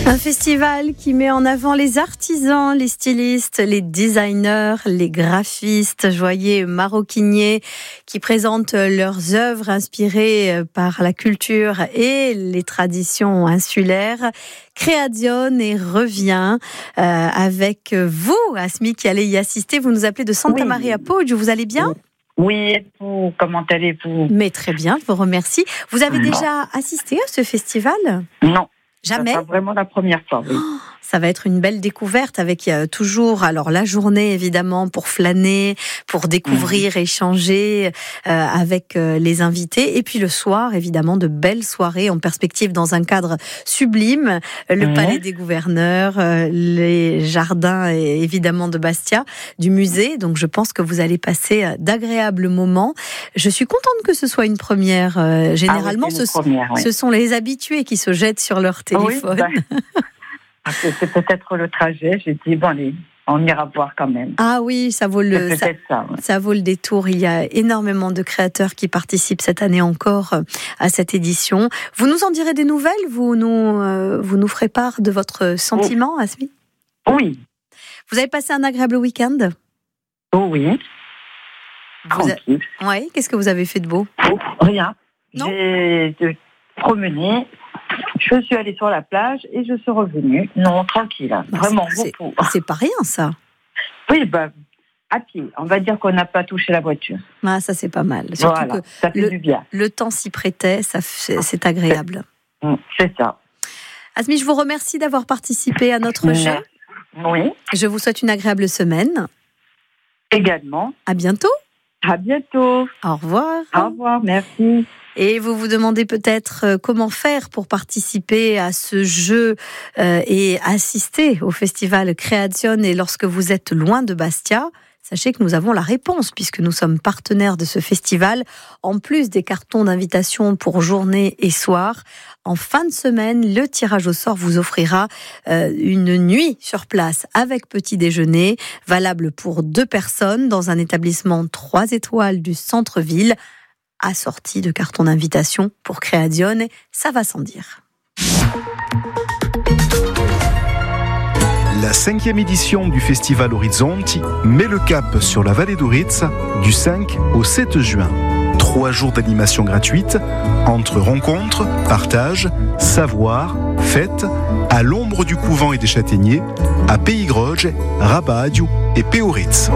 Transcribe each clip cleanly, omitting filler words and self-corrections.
Un festival qui met en avant les artisans, les stylistes, les designers, les graphistes, joailliers, maroquiniers qui présentent leurs œuvres inspirées par la culture et les traditions insulaires. Créazione revient avec vous, Asmi, qui allez y assister. Vous nous appelez de Santa Maria Poggio. Vous allez bien ? Oui, et vous, comment allez-vous ? Mais très bien, je vous remercie. Vous avez déjà assisté à ce festival ? Non. Jamais ? C'est vraiment la première fois, oui. Ça va être une belle découverte avec toujours la journée évidemment pour flâner, pour découvrir, échanger avec les invités, et puis le soir évidemment de belles soirées en perspective dans un cadre sublime, le palais des gouverneurs, les jardins évidemment de Bastia, du musée. Donc je pense que vous allez passer d'agréables moments. Je suis contente que ce soit une première. Généralement ce sont les habitués qui se jettent sur leur téléphone. Oui, c'est peut-être le trajet. J'ai dit, bon, allez, on ira voir quand même. Ah oui, ça vaut ça vaut le détour. Il y a énormément de créateurs qui participent cette année encore à cette édition. Vous nous en direz des nouvelles ? Vous nous ferez part de votre sentiment, Asmi ? Oui. Vous avez passé un agréable week-end ? Oh oui. Tranquille. Oui, qu'est-ce que vous avez fait de beau ? Rien. Non ? J'ai promené. Je suis allée sur la plage et je suis revenue. Non, tranquille. Vraiment, beaucoup. C'est pas rien, ça. Oui, à pied. On va dire qu'on n'a pas touché la voiture. Ah, ça, c'est pas mal. Surtout que ça fait du bien. Le temps s'y prêtait, c'est agréable. C'est ça. Asmi, je vous remercie d'avoir participé à notre jeu. Oui. Je vous souhaite une agréable semaine. Également. À bientôt. À bientôt. Au revoir. Au revoir, merci. Et vous vous demandez peut-être comment faire pour participer à ce jeu et assister au festival Créazione. Et lorsque vous êtes loin de Bastia, sachez que nous avons la réponse puisque nous sommes partenaires de ce festival. En plus des cartons d'invitation pour journée et soir, en fin de semaine, le tirage au sort vous offrira une nuit sur place avec petit déjeuner, valable pour 2 personnes dans un établissement 3 étoiles du centre-ville, assorti de cartons d'invitation pour Créazione. Ça va sans dire. La 5e édition du Festival Orizzonti met le cap sur la vallée d'Aurizza du 5 au 7 juin. 3 jours d'animation gratuite, entre rencontres, partages, savoirs, fêtes, à l'ombre du couvent et des châtaigniers, à Peigroge, Rabadio et Peoritz.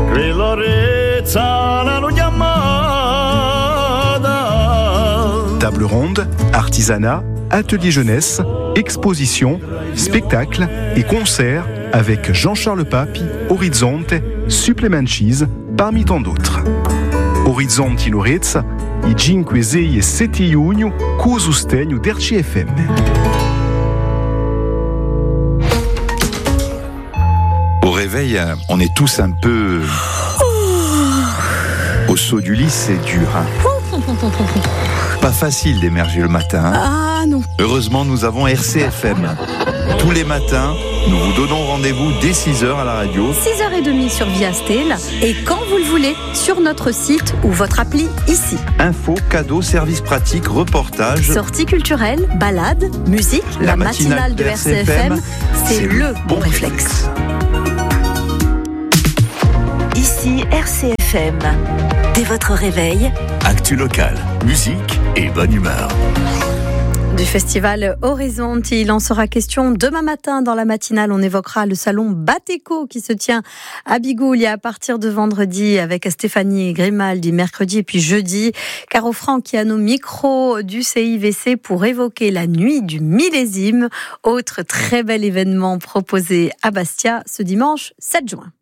Table ronde, artisanat, atelier jeunesse, exposition, spectacle et concerts avec Jean-Charles Papi, Orizzonte, Supplemencis, parmi tant d'autres. Orizzonti in Aurizza, i 5, 6 et 7 giugno, co sostegno d'RCFM. Au réveil, on est tous un peu... Au saut du lit, c'est dur. Pas facile d'émerger le matin. Ah non. Heureusement, nous avons RCFM. Tous les matins, nous vous donnons rendez-vous dès 6h à la radio. 6h30 sur Viastel et quand vous le voulez, sur notre site ou votre appli ici. Infos, cadeaux, services pratiques, reportages. Sorties culturelles, balades, musique, la matinale de RCFM, c'est le bon réflexe. Ici RCFM. Dès votre réveil, actu locale, musique et bonne humeur. Du festival Orizzonti, il en sera question demain matin dans la matinale. On évoquera le salon Bateco qui se tient à Bigoulia à partir de vendredi avec Stéphanie Grimaldi mercredi et puis jeudi. Caro Franck qui a nos micros du CIVC pour évoquer la nuit du millésime. Autre très bel événement proposé à Bastia ce dimanche 7 juin.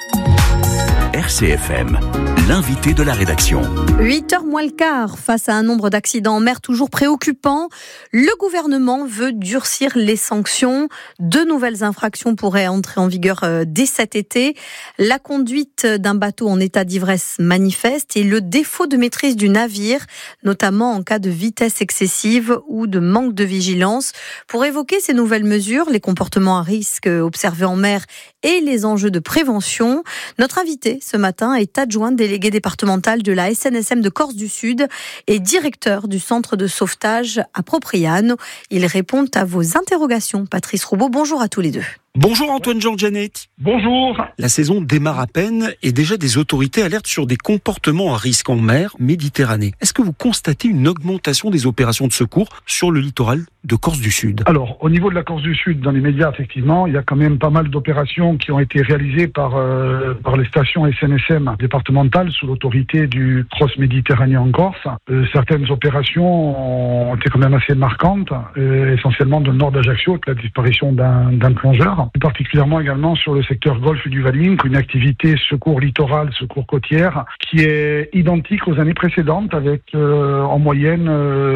RCFM, l'invité de la rédaction. 8h moins le quart, face à un nombre d'accidents en mer toujours préoccupant, le gouvernement veut durcir les sanctions. 2 nouvelles infractions pourraient entrer en vigueur dès cet été. La conduite d'un bateau en état d'ivresse manifeste et le défaut de maîtrise du navire, notamment en cas de vitesse excessive ou de manque de vigilance. Pour évoquer ces nouvelles mesures, les comportements à risque observés en mer et les enjeux de prévention, notre invité ce matin est adjoint délégué départemental de la SNSM de Corse du Sud et directeur du centre de sauvetage à Propriano. Il répond à vos interrogations. Patrice Roubaud, bonjour à tous les deux. Bonjour Antoine Giorgianetti. Bonjour. La saison démarre à peine et déjà des autorités alertent sur des comportements à risque en mer Méditerranée. Est-ce que vous constatez une augmentation des opérations de secours sur le littoral de Corse du Sud ? Alors, au niveau de la Corse du Sud, dans les médias, effectivement, il y a quand même pas mal d'opérations qui ont été réalisées par les stations SNSM départementales sous l'autorité du Cross Méditerranée en Corse. Certaines opérations ont été quand même assez marquantes, essentiellement dans le nord d'Ajaccio, avec la disparition d'un plongeur. Plus particulièrement également sur le secteur golfe du Valinque, une activité secours littoral, secours côtière, qui est identique aux années précédentes, avec en moyenne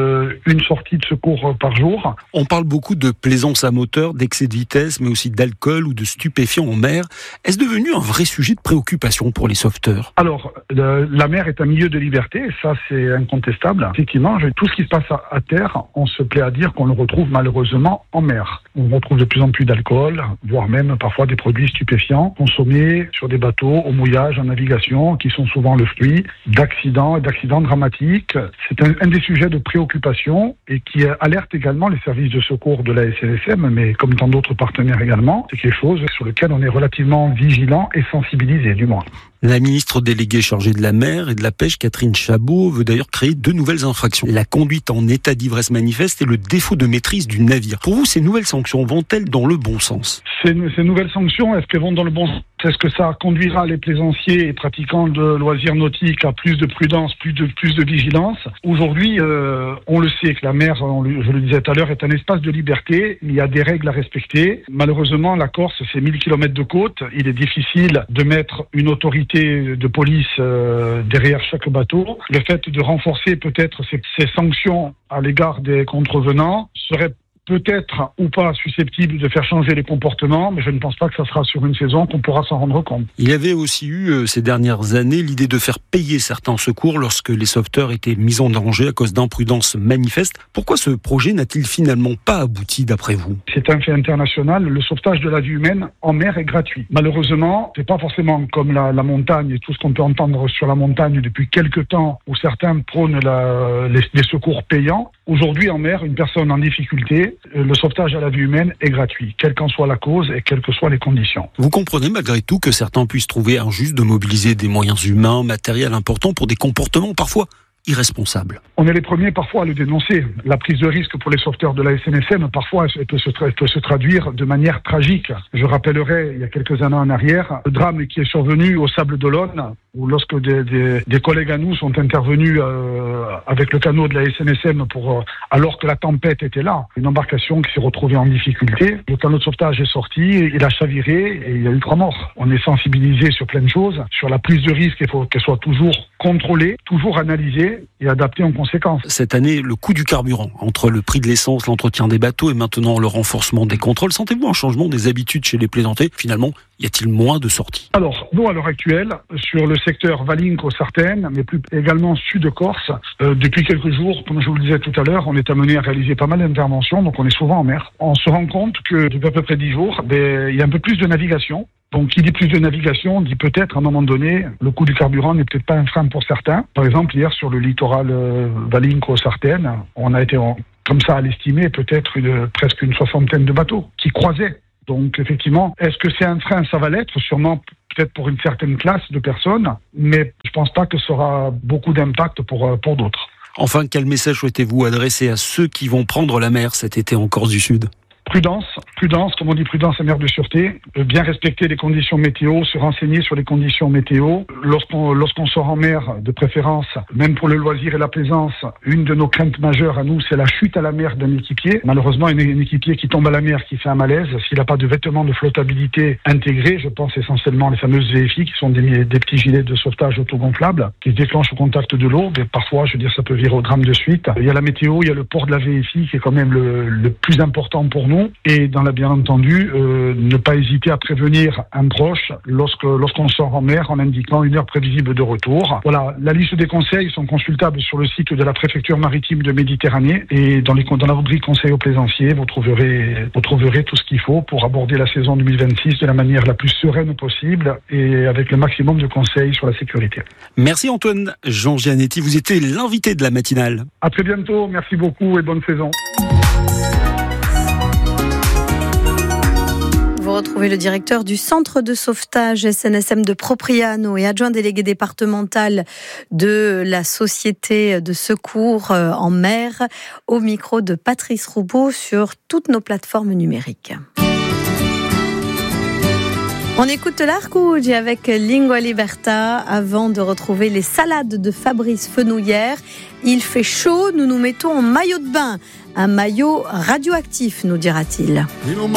une sortie de secours par jour. On parle beaucoup de plaisance à moteur, d'excès de vitesse, mais aussi d'alcool ou de stupéfiants en mer. Est-ce devenu un vrai sujet de préoccupation pour les sauveteurs ? Alors, la mer est un milieu de liberté, ça c'est incontestable. Effectivement, tout ce qui se passe à terre, on se plaît à dire qu'on le retrouve malheureusement en mer. On retrouve de plus en plus d'alcool, voire même parfois des produits stupéfiants consommés sur des bateaux, au mouillage, en navigation, qui sont souvent le fruit d'accidents et d'accidents dramatiques. C'est un des sujets de préoccupation et qui alerte également les services de secours de la SNSM, mais comme tant d'autres partenaires également. C'est quelque chose sur lequel on est relativement vigilant et sensibilisé, du moins. La ministre déléguée chargée de la mer et de la pêche, Catherine Chabot, veut d'ailleurs créer 2 nouvelles infractions. La conduite en état d'ivresse manifeste et le défaut de maîtrise du navire. Pour vous, ces nouvelles sanctions vont-elles dans le bon sens ? Ces nouvelles sanctions, est-ce qu'elles vont dans le bon sens ? Est-ce que ça conduira les plaisanciers et pratiquants de loisirs nautiques à plus de prudence, plus de vigilance ? Aujourd'hui, on le sait que la mer, je le disais tout à l'heure, est un espace de liberté. Il y a des règles à respecter. Malheureusement, la Corse, c'est 1000 km de côte. Il est difficile de mettre une autorité de police derrière chaque bateau. Le fait de renforcer peut-être ces sanctions à l'égard des contrevenants serait peut-être ou pas susceptible de faire changer les comportements, mais je ne pense pas que ça sera sur une saison qu'on pourra s'en rendre compte. Il y avait aussi eu ces dernières années l'idée de faire payer certains secours lorsque les sauveteurs étaient mis en danger à cause d'imprudence manifeste. Pourquoi ce projet n'a-t-il finalement pas abouti d'après vous ? C'est un fait international, le sauvetage de la vie humaine en mer est gratuit. Malheureusement, c'est pas forcément comme la montagne et tout ce qu'on peut entendre sur la montagne depuis quelques temps où certains prônent les secours payants. Aujourd'hui, en mer, une personne en difficulté, le sauvetage à la vie humaine est gratuit, quelle qu'en soit la cause et quelles que soient les conditions. Vous comprenez malgré tout que certains puissent trouver injuste de mobiliser des moyens humains, matériels importants pour des comportements parfois irresponsable. On est les premiers parfois à le dénoncer. La prise de risque pour les sauveteurs de la SNSM, parfois, elle peut se traduire de manière tragique. Je rappellerai, il y a quelques années en arrière, le drame qui est survenu au Sable d'Olonne, où lorsque des collègues à nous sont intervenus avec le canot de la SNSM alors que la tempête était là, une embarcation qui s'est retrouvée en difficulté, le canot de sauvetage est sorti, il a chaviré et il y a eu 3 morts. On est sensibilisé sur plein de choses, sur la prise de risque, il faut qu'elle soit toujours contrôlée, toujours analysée et adaptée en conséquence. Cette année, le coût du carburant, entre le prix de l'essence, l'entretien des bateaux et maintenant le renforcement des contrôles, sentez-vous un changement des habitudes chez les plaisanciers ? Finalement, y a-t-il moins de sorties ? Alors, nous, à l'heure actuelle, sur le secteur Valinco-Sartène, mais plus également Sud-Corse, depuis quelques jours, comme je vous le disais tout à l'heure, on est amené à réaliser pas mal d'interventions, donc on est souvent en mer. On se rend compte que depuis à peu près 10 jours, il y a un peu plus de navigation. Donc, qui dit plus de navigation, dit peut-être à un moment donné, le coût du carburant n'est peut-être pas un frein pour certains. Par exemple, hier, sur le littoral Valinco-Sartène, on a été, comme ça à l'estimer, peut-être presque une 60aine de bateaux qui croisaient. Donc, effectivement, est-ce que c'est un frein ? Ça va l'être, sûrement peut-être pour une certaine classe de personnes, mais je pense pas que ça aura beaucoup d'impact pour d'autres. Enfin, quel message souhaitez-vous adresser à ceux qui vont prendre la mer cet été en Corse du Sud ? Prudence, comme on dit, prudence et mer de sûreté, bien respecter les conditions météo, se renseigner sur les conditions météo. Lorsqu'on sort en mer, de préférence, même pour le loisir et la plaisance, une de nos craintes majeures à nous, c'est la chute à la mer d'un équipier. Malheureusement, un équipier qui tombe à la mer, qui fait un malaise, s'il n'a pas de vêtements de flottabilité intégrés, je pense essentiellement les fameuses VFI, qui sont des petits gilets de sauvetage autogonflables, qui se déclenchent au contact de l'eau, mais parfois, je veux dire, ça peut virer au drame de suite. Il y a la météo, il y a le port de la VFI, qui est quand même le plus important pour nous. Et dans a bien entendu ne pas hésiter à prévenir un proche lorsqu'on sort en mer en indiquant une heure prévisible de retour. Voilà, la liste des conseils sont consultables sur le site de la préfecture maritime de Méditerranée et dans la rubrique conseils aux plaisanciers, vous trouverez tout ce qu'il faut pour aborder la saison 2026 de la manière la plus sereine possible et avec le maximum de conseils sur la sécurité. Merci Antoine. Jean Gianetti, vous étiez l'invité de la matinale. À très bientôt, merci beaucoup et bonne saison. Vous retrouvez le directeur du centre de sauvetage SNSM de Propriano et adjoint délégué départemental de la société de secours en mer au micro de Patrice Roubaud sur toutes nos plateformes numériques. On écoute l'Arcouge avec Lingua Liberta avant de retrouver les salades de Fabrice Fenouillère. Il fait chaud, nous nous mettons en maillot de bain. Un maillot radioactif, nous dira-t-il.